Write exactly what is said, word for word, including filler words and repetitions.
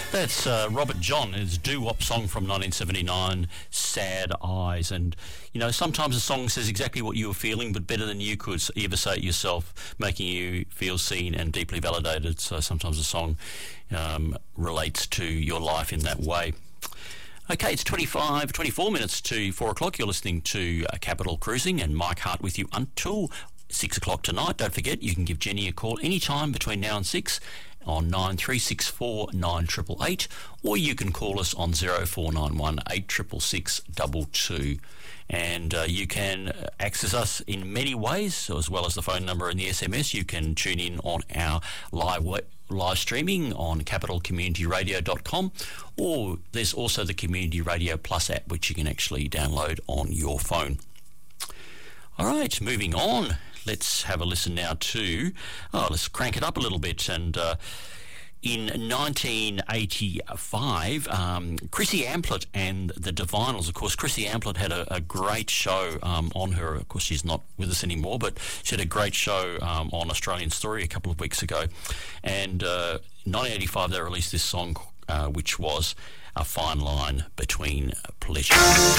That's uh, Robert John, his doo-wop song from nineteen seventy-nine, Sad Eyes. And, you know, sometimes a song says exactly what you were feeling, but better than you could ever say it yourself, making you feel seen and deeply validated. So sometimes a song um, relates to your life in that way. Okay, it's twenty-five, twenty-four minutes to four o'clock. You're listening to uh, Capital Cruising and Mike Hart with you until six o'clock tonight. Don't forget, you can give Jenny a call anytime between now and six on nine three six four nine eight eight eight, or you can call us on zero four nine one eight six six six two two. And uh, you can access us in many ways, so as well as the phone number and the S M S. You can tune in on our live web, live streaming on capital community radio dot com, or there's also the Community Radio Plus app, which you can actually download on your phone. All right, moving on. Let's have a listen now to, oh, let's crank it up a little bit. And uh, in nineteen eighty-five, um, Chrissy Amplet and the Divinals, of course, Chrissy Amplet had a, a great show um, on her. Of course, she's not with us anymore, but she had a great show um, on Australian Story a couple of weeks ago. And uh, in nineteen eighty-five, they released this song, uh, which was A Fine Line Between Pleasure.